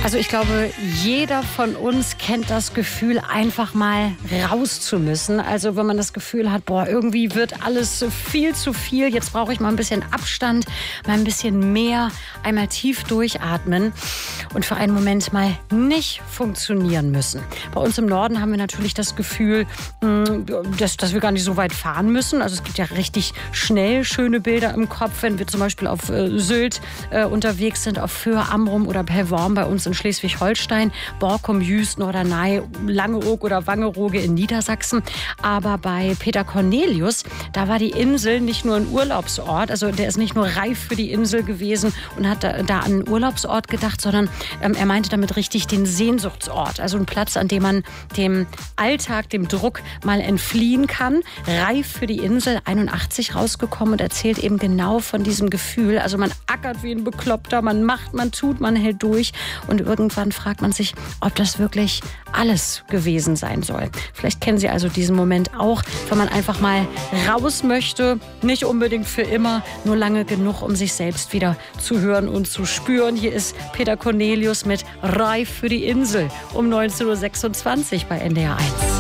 Also ich glaube, jeder von uns kennt das Gefühl, einfach mal raus zu müssen. Also wenn man das Gefühl hat, boah, irgendwie wird alles viel zu viel. Jetzt brauche ich mal ein bisschen Abstand, mal ein bisschen mehr, einmal tief durchatmen und für einen Moment mal nicht funktionieren müssen. Bei uns im Norden haben wir natürlich das Gefühl, dass wir gar nicht so weit fahren müssen. Also es gibt ja richtig schnell schöne Bilder im Kopf, wenn wir zum Beispiel auf Sylt unterwegs sind, auf Föhr, Amrum oder Pellworm bei uns in Schleswig-Holstein, Borkum, Jüst, Norderney, Langeoog oder Wangerooge in Niedersachsen. Aber bei Peter Cornelius, da war die Insel nicht nur ein Urlaubsort, also der ist nicht nur reif für die Insel gewesen und hat da an einen Urlaubsort gedacht, sondern er meinte damit richtig den Sehnsuchtsort. Also ein Platz, an dem man dem Alltag, dem Druck mal entfliehen kann. Reif für die Insel, 81 rausgekommen und erzählt eben genau von diesem Gefühl. Also man ackert wie ein Bekloppter, man macht, man tut, man hält durch und irgendwann fragt man sich, ob das wirklich alles gewesen sein soll. Vielleicht kennen Sie also diesen Moment auch, wenn man einfach mal raus möchte, nicht unbedingt für immer, nur lange genug, um sich selbst wieder zu hören und zu spüren. Hier ist Peter Cornelius mit Reif für die Insel um 19.26 Uhr bei NDR 1.